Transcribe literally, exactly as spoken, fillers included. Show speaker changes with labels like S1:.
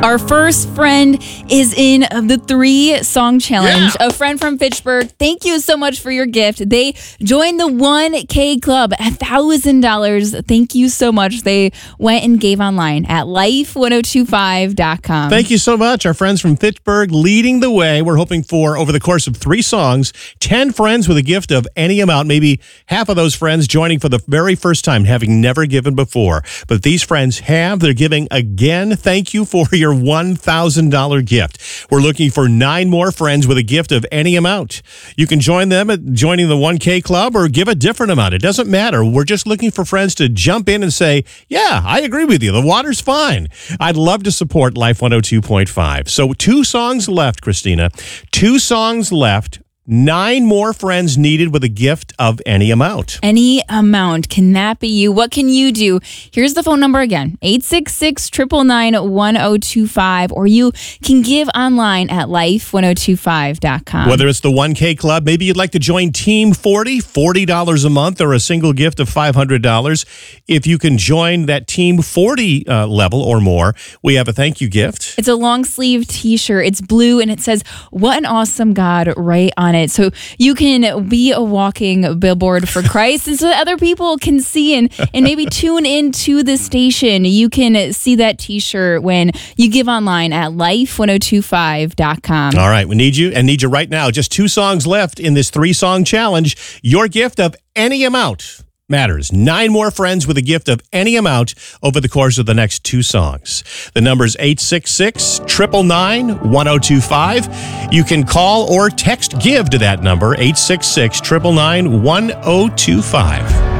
S1: Our first friend is in the three song challenge.
S2: Yeah.
S1: A friend from Fitchburg. Thank you so much for your gift. They joined the one K Club, one thousand dollars. Thank you so much. They went and gave online at life ten twenty-five dot com.
S2: Thank you so much. Our friends from Fitchburg leading the way. We're hoping for, over the course of three songs, ten friends with a gift of any amount, maybe half of those friends joining for the very first time, having never given before. But these friends have. They're giving again. Thank you for your one thousand dollars gift. We're looking for nine more friends with a gift of any amount. You can join them at joining the one K Club or give a different amount. It doesn't matter. We're just looking for friends to jump in and say, yeah, I agree with you. The water's fine. I'd love to support Life one oh two point five. So two songs left, Christina. Two songs left. Nine more friends needed with a gift of any amount.
S1: Any amount. Can that be you? What can you do? Here's the phone number again, eight six six, nine nine nine, one oh two five, or you can give online at life ten twenty-five dot com.
S2: Whether it's the one K Club, maybe you'd like to join Team forty, forty dollars a month, or a single gift of five hundred dollars. If you can join that Team forty uh, level or more, we have a thank you gift.
S1: It's a long sleeve t-shirt. It's blue and it says, "What an awesome God," right on it. So you can be a walking billboard for Christ, and so that other people can see and, and maybe tune into the station. You can see that t-shirt when you give online at life ten twenty-five dot com.
S2: All right, we need you and need you right now. Just two songs left in this three-song challenge. Your gift of any amount matters. Nine more friends with a gift of any amount over the course of the next two songs. The number's eight six six, nine nine nine, one oh two five. You can call or text GIVE to that number, eight six six, nine nine nine, one oh two five.